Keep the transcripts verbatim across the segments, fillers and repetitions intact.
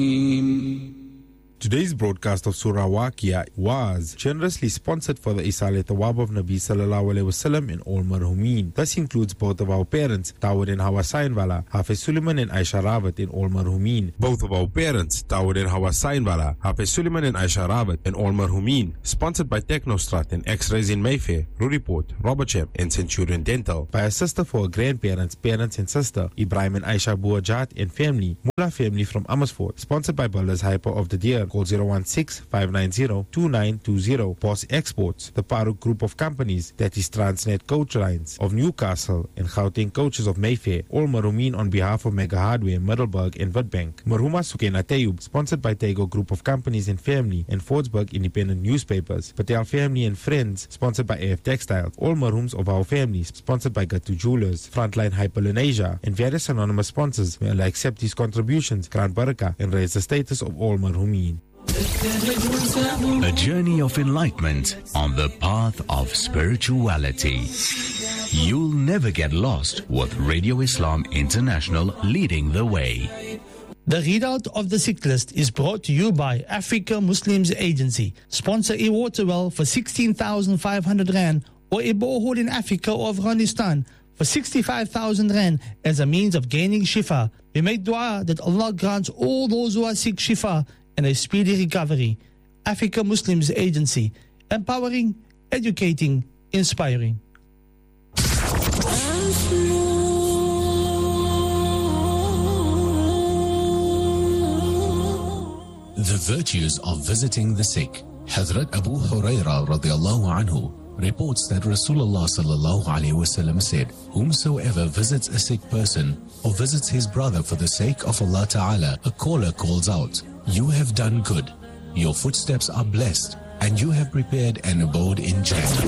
Today's broadcast of Surah Waqia was generously sponsored for the Isal Thawab of Nabi Sallallahu Alaihi Wasallam in all Marhumin. This includes both of our parents, Dawud and Hawa Sainwala, Hafiz Suleiman and Aisha Rawat in all Marhumin. Both of our parents, Dawud and Hawa Sainwala, Hafiz Suleiman and Aisha Rawat in all Marhumin. Sponsored by Technostrat and X-Rays in Mayfair, Ruriport, Robertsham and Centurion Dental. By a sister for her grandparents, parents and sister, Ibrahim and Aisha Buajat and family, Mullah family from Amersfoort. Sponsored by Builders Hyper of the Deer. Call zero one six, five nine zero, two nine two zero. Boss Exports, the Paruk Group of Companies, that is Transnet Coach Lines of Newcastle and Gauteng Coaches of Mayfair. All Marhumin on behalf of Mega Hardware, Middelburg and Witbank. Marhuma Sukena Tayub, sponsored by Tego Group of Companies and Family and Fordsburg Independent Newspapers. Patel Family and Friends, sponsored by A F Textiles. All Marhums of our families, sponsored by Gatu Jewelers, Frontline Hyperlenasia, and various anonymous sponsors. May Allah accept these contributions, grant barakah, and raise the status of all Marhumin. A journey of enlightenment on the path of spirituality. You'll never get lost with Radio Islam International leading the way. The readout of the sick list is brought to you by Africa Muslims Agency. Sponsor a water well for sixteen thousand five hundred rand or a borehole in Africa or Afghanistan for sixty-five thousand rand as a means of gaining shifa. We make dua that Allah grants all those who are sick shifa and a speedy recovery. Africa Muslims Agency. Empowering, educating, inspiring. The virtues of visiting the sick. Hazrat Abu Hurairah radiallahu anhu reports that Rasulullah sallallahu alaihi wasallam said, whomsoever visits a sick person or visits his brother for the sake of Allah Ta'ala, a caller calls out, you have done good, your footsteps are blessed, and you have prepared an abode in Jannah.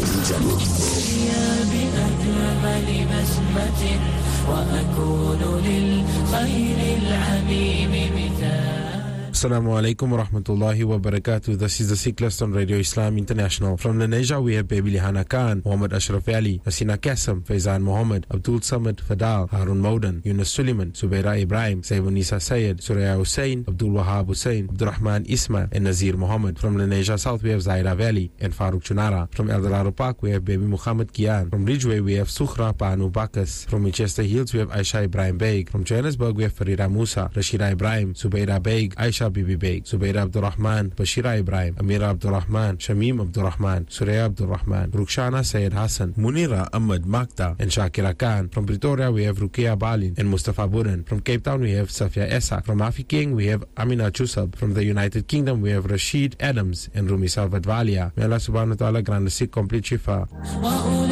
Assalamu alaikum wa rahmatullahi wa barakatuh. This is the Sick List on Radio Islam International. From Lenasia, we have Baby Lihana Khan, Muhammad Ashraf Ali, Hasina Qasim, Faizan Muhammad, Abdul Samad Fadal, Harun Maudan, Yunus Suleiman, Zubaira Ibrahim, Saibunisa Sayed, Suraya Hussein, Abdul Wahab Hussein, Abdurrahman Isma, and Nazir Muhammad. From Lenasia South, we have Zaira Valley and Farooq Chunara. From El Dorado Park, we have Baby Muhammad Kian. From Ridgeway, we have Sukhra Panu Bakas. From Manchester Hills, we have Aisha Ibrahim Beg. From Johannesburg, we have Farida Musa, Rashida Ibrahim, Zubaira Beg, Aisha Bibi Beg, Zubaira Abdurrahman, Bashira Ibrahim, Amira Abdurrahman, Shamim Abdurrahman, Suraya Abdurrahman, Rukshana Syed Hassan, Munira Ahmad Makta, and Shakira Khan. From Pretoria, we have Rukia Balin and Mustafa Buran. From Cape Town, we have Safia Esak. From Afikeeng, we have Amina Chusab. From the United Kingdom, we have Rashid Adams and Rumi Salvatvalia. May Allah subhanahu wa ta'ala grant us complete shifa.